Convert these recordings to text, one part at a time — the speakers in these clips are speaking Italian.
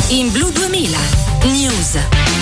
In Blu 2000 News.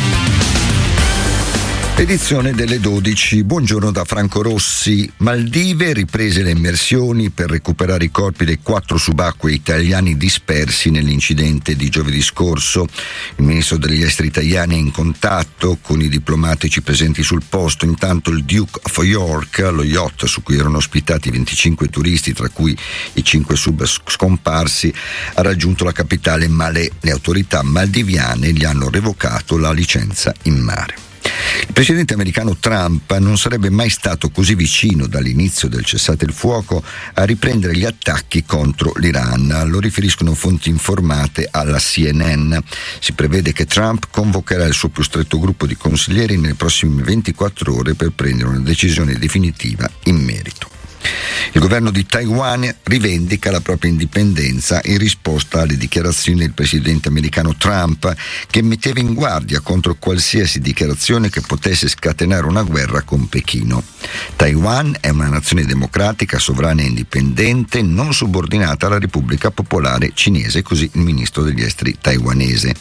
Edizione delle 12. Buongiorno da Franco Rossi. Maldive, riprese le immersioni per recuperare i corpi dei 4 subacquei italiani dispersi nell'incidente di giovedì scorso. Il ministro degli esteri italiani è in contatto con i diplomatici presenti sul posto. Intanto il Duke of York, lo yacht su cui erano ospitati 25 turisti, tra cui i 5 sub scomparsi, ha raggiunto la capitale Malé. Le autorità maldiviane gli hanno revocato la licenza in mare. Il presidente americano Trump non sarebbe mai stato così vicino dall'inizio del cessate il fuoco a riprendere gli attacchi contro l'Iran. Lo riferiscono fonti informate alla CNN. Si prevede che Trump convocherà il suo più stretto gruppo di consiglieri nelle prossime 24 ore per prendere una decisione definitiva in merito. Il governo di Taiwan rivendica la propria indipendenza in risposta alle dichiarazioni del presidente americano Trump, che metteva in guardia contro qualsiasi dichiarazione che potesse scatenare una guerra con Pechino. Taiwan è una nazione democratica, sovrana e indipendente, non subordinata alla Repubblica Popolare Cinese, così il ministro degli esteri taiwanese.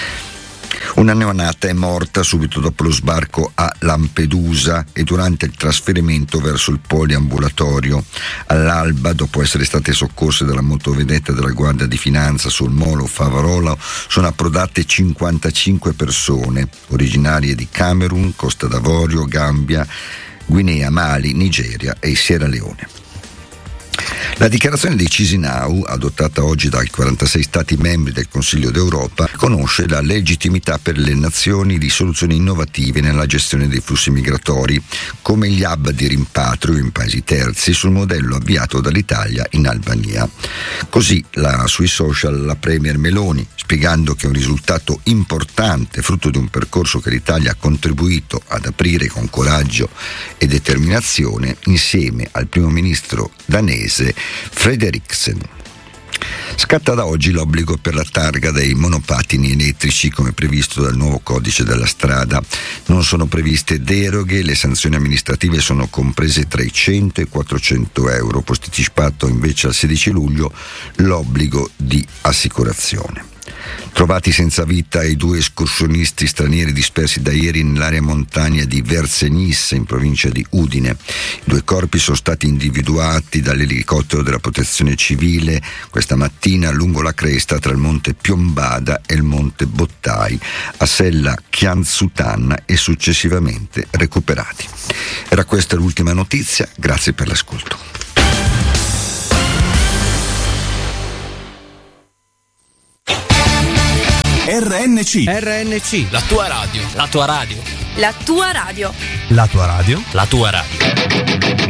Una neonata è morta subito dopo lo sbarco a Lampedusa e durante il trasferimento verso il poliambulatorio. All'alba, dopo essere state soccorse dalla motovedetta della Guardia di Finanza sul molo Favarolo, sono approdate 55 persone, originarie di Camerun, Costa d'Avorio, Gambia, Guinea, Mali, Nigeria e Sierra Leone. La dichiarazione di Chisinau, adottata oggi dai 46 Stati membri del Consiglio d'Europa, conosce la legittimità per le nazioni di soluzioni innovative nella gestione dei flussi migratori, come gli hub di rimpatrio in paesi terzi sul modello avviato dall'Italia in Albania. Così sui social la Premier Meloni, spiegando che è un risultato importante, frutto di un percorso che l'Italia ha contribuito ad aprire con coraggio e determinazione insieme al primo ministro danese Frederiksen. Scatta da oggi l'obbligo per la targa dei monopattini elettrici come previsto dal nuovo codice della strada. Non sono previste deroghe, le sanzioni amministrative sono comprese tra i 100 e i 400 euro, posticipato invece al 16 luglio l'obbligo di assicurazione. Trovati senza vita i 2 escursionisti stranieri dispersi da ieri nell'area montagna di Verzenis in provincia di Udine. I 2 corpi sono stati individuati dall'elicottero della Protezione Civile questa mattina lungo la cresta tra il monte Piombada e il monte Bottai a Sella Kianzutan e successivamente recuperati. Era questa l'ultima notizia, grazie per l'ascolto. RNC, la tua radio. La tua radio. La tua radio. La tua radio. La tua radio.